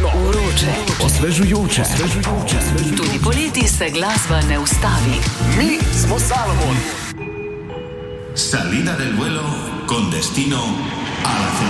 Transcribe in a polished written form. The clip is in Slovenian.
vroče, osvežujoče. Tudi poleti se glasba ne ustavi. Mi smo Salomon. Salida del vuelo con destino a la